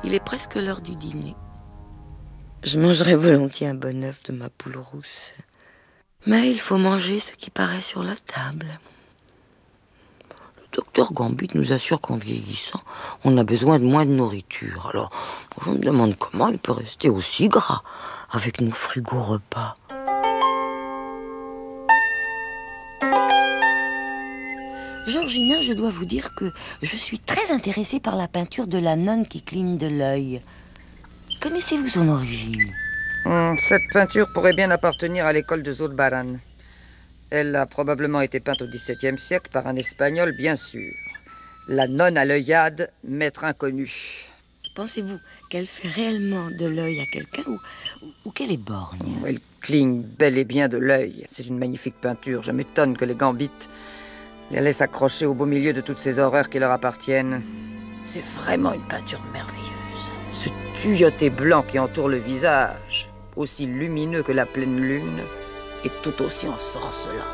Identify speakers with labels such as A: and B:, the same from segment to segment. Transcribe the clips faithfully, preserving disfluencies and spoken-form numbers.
A: Il est presque l'heure du dîner. Je mangerais volontiers un bon œuf de ma poule rousse. Mais il faut manger ce qui paraît sur la table. Le docteur Gambit nous assure qu'en vieillissant, on a besoin de moins de nourriture. Alors, je me demande comment il peut rester aussi gras avec nos frigos repas. Georgina, je dois vous dire que je suis très intéressée par la peinture de la nonne qui cligne de l'œil. Connaissez-vous son origine ?
B: Hum, cette peinture pourrait bien appartenir à l'école de Zurbarán. Elle a probablement été peinte au dix-septième siècle par un Espagnol, bien sûr. La nonne à l'œillade, maître inconnu.
A: Pensez-vous qu'elle fait réellement de l'œil à quelqu'un ou, ou, ou qu'elle est borgne ?
B: Elle cligne bel et bien de l'œil. C'est une magnifique peinture. Je m'étonne que les Gambit les laissent accrocher au beau milieu de toutes ces horreurs qui leur appartiennent. C'est vraiment une peinture merveilleuse. Ce tuyauté blanc qui entoure le visage, aussi lumineux que la pleine lune, et tout aussi ensorcelant.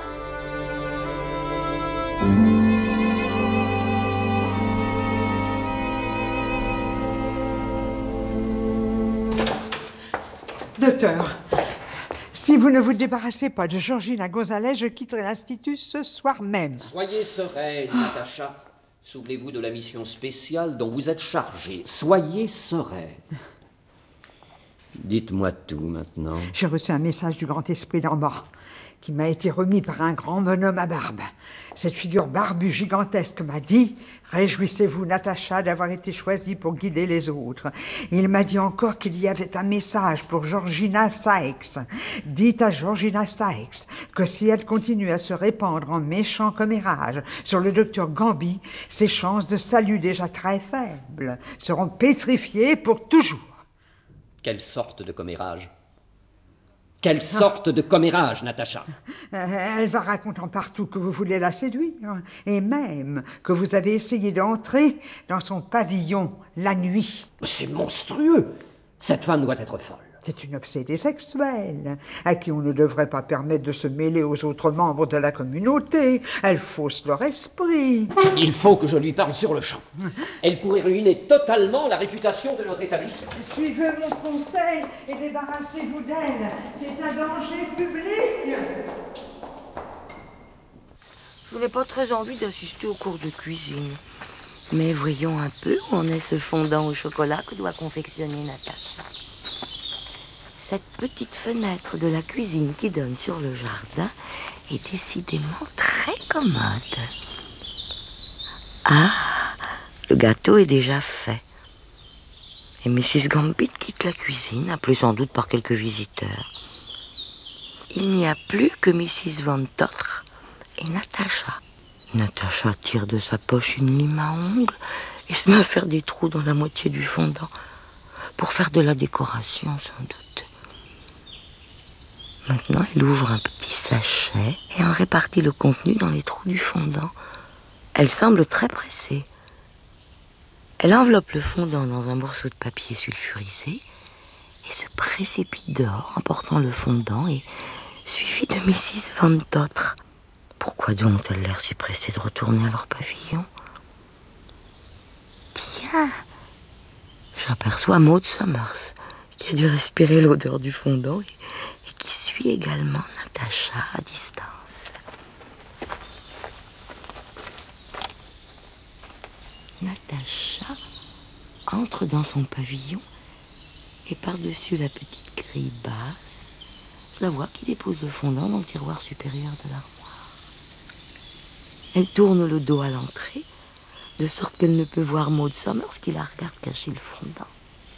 C: Docteur, si vous ne vous débarrassez pas de Georgina Gonzalez, je quitterai l'Institut ce soir même.
D: Soyez sereine, Natacha. Souvenez-vous de la mission spéciale dont vous êtes chargée. Soyez sereine. Dites-moi tout maintenant.
C: J'ai reçu un message du grand esprit d'en bas, qui m'a été remis par un grand bonhomme à barbe. Cette figure barbue gigantesque m'a dit « Réjouissez-vous, Natacha, d'avoir été choisie pour guider les autres. » Il m'a dit encore qu'il y avait un message pour Georgina Sykes. Dites à Georgina Sykes que si elle continue à se répandre en méchant commérage sur le docteur Gambit, ses chances de salut déjà très faibles seront pétrifiées pour toujours.
D: Quelle sorte de commérage ? Quelle sorte de commérage, Natacha ?
C: Elle va racontant partout que vous voulez la séduire, et même que vous avez essayé d'entrer dans son pavillon la nuit.
D: C'est monstrueux. Cette femme doit être folle.
C: C'est une obsédée sexuelle, à qui on ne devrait pas permettre de se mêler aux autres membres de la communauté. Elle fausse leur esprit.
D: Il faut que je lui parle sur le champ. Elle pourrait ruiner totalement la réputation de notre établissement.
C: Suivez mon conseil et débarrassez-vous d'elle. C'est un danger public.
A: Je n'ai pas très envie d'assister au cours de cuisine. Mais voyons un peu où en est ce fondant au chocolat que doit confectionner Natacha. Cette petite fenêtre de la cuisine qui donne sur le jardin est décidément très commode. Ah, le gâteau est déjà fait. Et missus Gambit quitte la cuisine, appelée sans doute par quelques visiteurs. Il n'y a plus que missus Van Totre et Natacha. Natacha tire de sa poche une lime à ongles et se met à faire des trous dans la moitié du fondant pour faire de la décoration, sans doute. Maintenant, elle ouvre un petit sachet et en répartit le contenu dans les trous du fondant. Elle semble très pressée. Elle enveloppe le fondant dans un morceau de papier sulfurisé et se précipite dehors en portant le fondant et suivie de missus Van Totre. Pourquoi donc a-t-elle l'air si pressée de retourner à leur pavillon ? Tiens, j'aperçois Maud Summers qui a dû respirer l'odeur du fondant et qui suit également Natacha à distance. Natacha entre dans son pavillon et par-dessus la petite grille basse, je la vois qui dépose le fondant dans le tiroir supérieur de l'armoire. Elle tourne le dos à l'entrée, de sorte qu'elle ne peut voir Maud Summers qui la regarde cacher le fondant.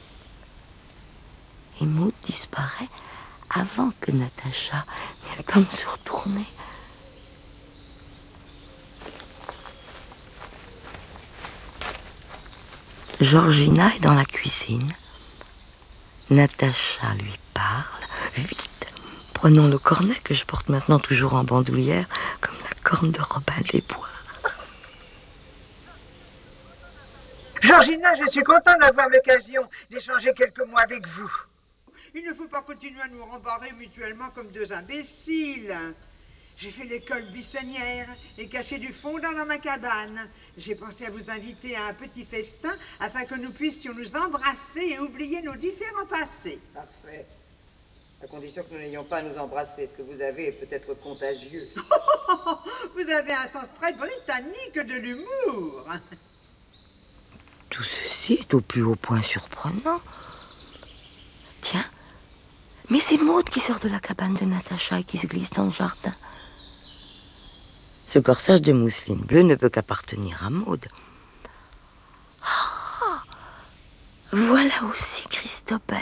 A: Et Maud disparaît avant que Natacha n'ait le temps de se retourner. Georgina est dans la cuisine. Natacha lui parle. Vite, prenons le cornet que je porte maintenant toujours en bandoulière, comme la corne de Robin des Bois.
C: Georgina, je suis content d'avoir l'occasion d'échanger quelques mots avec vous. Il ne faut pas continuer à nous rembarrer mutuellement comme deux imbéciles. J'ai fait l'école buissonnière et caché du fondant dans ma cabane. J'ai pensé à vous inviter à un petit festin afin que nous puissions nous embrasser et oublier nos différents passés.
B: Parfait. À condition que nous n'ayons pas à nous embrasser. Ce que vous avez est peut-être contagieux.
C: Vous avez un sens très britannique de l'humour.
A: Tout ceci est au plus haut point surprenant. Tiens, mais c'est Maud qui sort de la cabane de Natacha et qui se glisse dans le jardin. Ce corsage de mousseline bleue ne peut qu'appartenir à Maud. Ah, voilà aussi Christobel.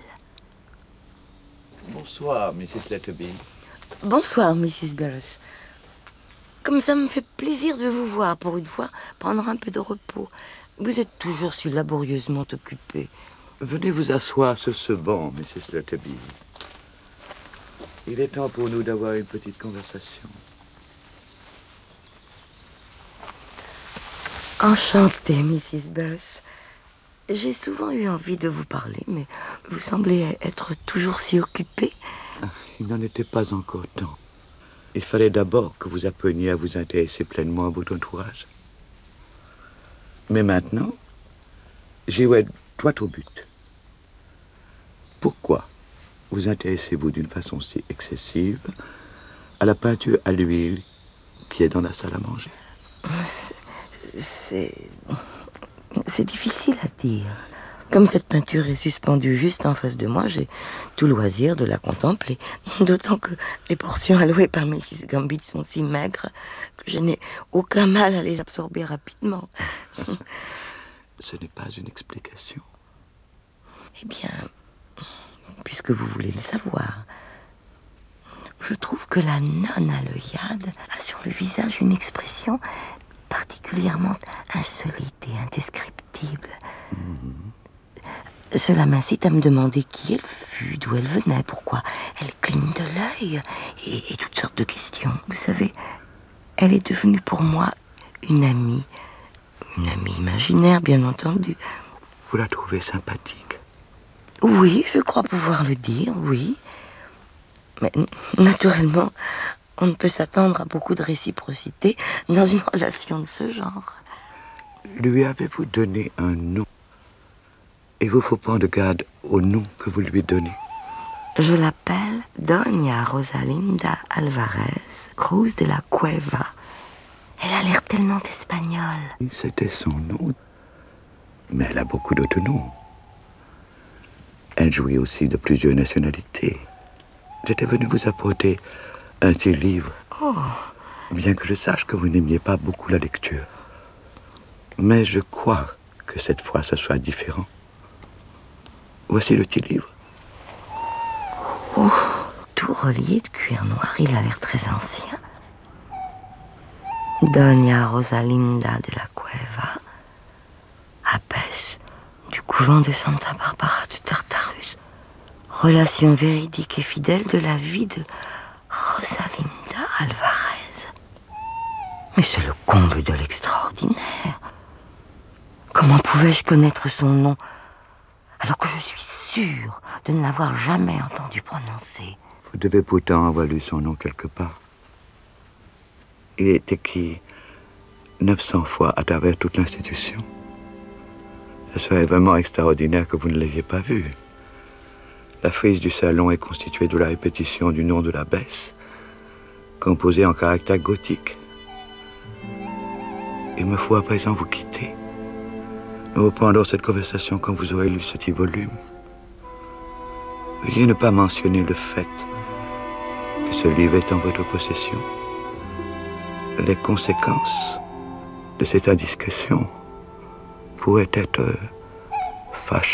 E: Bonsoir, missus Letterby.
A: Bonsoir, missus Burroughs. Comme ça me fait plaisir de vous voir, pour une fois, prendre un peu de repos. Vous êtes toujours si laborieusement occupé.
E: Venez vous asseoir sur ce banc, missus Letterby. Il est temps pour nous d'avoir une petite conversation.
A: Enchantée, missus Burroughs. J'ai souvent eu envie de vous parler, mais vous semblez être toujours si occupée.
E: Il n'en était pas encore temps. Il fallait d'abord que vous appreniez à vous intéresser pleinement à votre entourage. Mais maintenant, j'y vais droit au but. Pourquoi vous intéressez-vous d'une façon si excessive à la peinture à l'huile qui est dans la salle à manger?
A: C'est... C'est difficile à dire. Comme cette peinture est suspendue juste en face de moi, j'ai tout loisir de la contempler. D'autant que les portions allouées par missus Gambit sont si maigres que je n'ai aucun mal à les absorber rapidement.
E: Ce n'est pas une explication.
A: Eh bien, puisque vous voulez le savoir, je trouve que la nonne à l'œillade a sur le visage une expression particulièrement insolite et indescriptible. Mm-hmm. Cela m'incite à me demander qui elle fut, d'où elle venait, pourquoi elle cligne de l'œil, et, et toutes sortes de questions. Vous savez, elle est devenue pour moi une amie, une amie imaginaire, bien entendu.
E: Vous la trouvez sympathique?
A: Oui, je crois pouvoir le dire, oui. Mais naturellement, on ne peut s'attendre à beaucoup de réciprocité dans une relation de ce genre.
E: Lui avez-vous donné un nom? Il vous faut prendre garde au nom que vous lui donnez.
A: Je l'appelle Doña Rosalinda Alvarez Cruz de la Cueva. Elle a l'air tellement espagnole.
E: C'était son nom, mais elle a beaucoup d'autres noms. Elle jouit aussi de plusieurs nationalités. J'étais venu vous apporter un petit livre.
A: Oh.
E: Bien que je sache que vous n'aimiez pas beaucoup la lecture. Mais je crois que cette fois, ce soit différent. Voici le petit livre.
A: Oh, tout relié de cuir noir, il a l'air très ancien. Doña Rosalinda de la Cueva, abbesse du couvent de Santa Barbara de Tartarus. Relation véridique et fidèle de la vie de Rosalinda Alvarez. Mais c'est le comble de l'extraordinaire. Comment pouvais-je connaître son nom alors que je suis sûre de ne l'avoir jamais entendu prononcer?
E: Vous devez pourtant avoir lu son nom quelque part. Il est écrit neuf cents fois à travers toute l'institution. Ce serait vraiment extraordinaire que vous ne l'ayez pas vu. La frise du salon est constituée de la répétition du nom de l'abbesse, composée en caractères gothiques. Il me faut à présent vous quitter. Nous reprendrons cette conversation quand vous aurez lu ce petit volume. Veuillez ne pas mentionner le fait que ce livre est en votre possession. Les conséquences de cette indiscrétion pourraient être fâcheuses.